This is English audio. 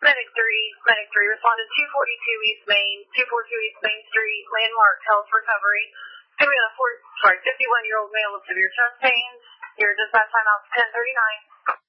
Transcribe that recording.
Medic 3, responded 242 East Main, 242 East Main Street, landmark health recovery. It's going to be a 51-year-old male with severe chest pains. Your dispatch timeout is 10:39.